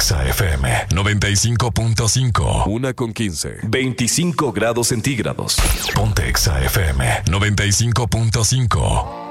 Exa FM 95.5. 1:15. 25 grados centígrados. Ponte Exa FM 95.5.